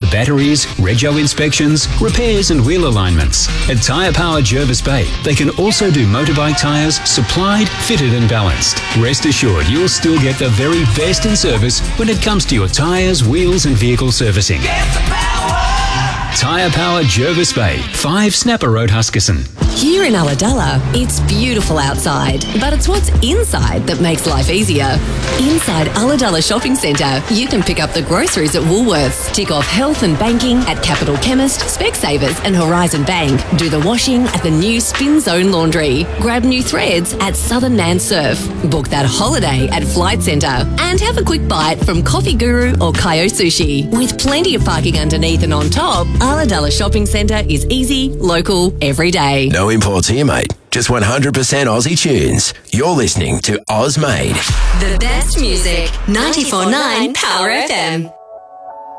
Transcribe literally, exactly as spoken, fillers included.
batteries, rego inspections, repairs and wheel alignments. At Tyre Power Jervis Bay, they can also do motorbike tyres, supplied, fitted and balanced. Rest assured you'll still get the very best in service when it comes to your tyres, wheels and vehicle servicing. Tyre Power Jervis Bay, five Snapper Road, Huskisson. Here in Ulladulla, it's beautiful outside, but it's what's inside that makes life easier. Inside Ulladulla Shopping Centre, you can pick up the groceries at Woolworths, tick off health and banking at Capital Chemist, Specsavers and Horizon Bank, do the washing at the new Spin Zone Laundry, grab new threads at Southern Man Surf, book that holiday at Flight Centre, and have a quick bite from Coffee Guru or Kayo Sushi. With plenty of parking underneath and on top, Ulladulla Shopping Centre is easy, local, every day. No imports here, mate. Just one hundred percent Aussie tunes. You're listening to Oz Made. The best music, ninety-four point nine Power F M.